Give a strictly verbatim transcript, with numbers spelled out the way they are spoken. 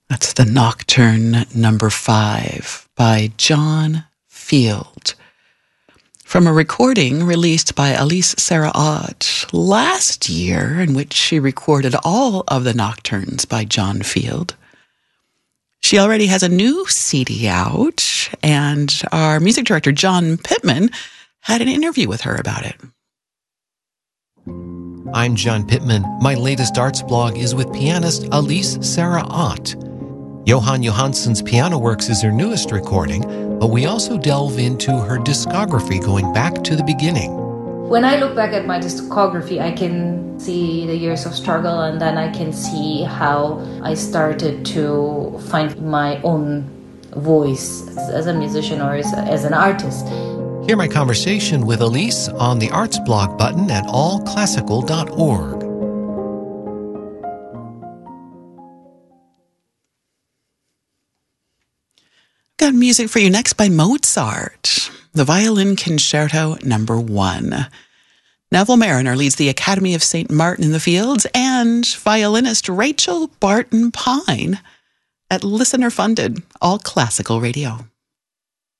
That's the Nocturne number five by John Field, from a recording released by Elise Sarah Ott last year, in which she recorded all of the nocturnes by John Field. She already has a new C D out, and our music director, John Pittman, had an interview with her about it. I'm John Pittman. My latest arts blog is with pianist Elise Sarah Ott. Johan Johansson's Piano Works is her newest recording, but we also delve into her discography going back to the beginning. When I look back at my discography, I can see the years of struggle, and then I can see how I started to find my own voice as a musician or as, a, as an artist. Hear my conversation with Elise on the Arts blog button at all classical dot org. Got music for you next by Mozart, the Violin Concerto number one. Neville Mariner leads the Academy of Saint Martin in the Fields, and violinist Rachel Barton Pine at listener-funded All Classical Radio.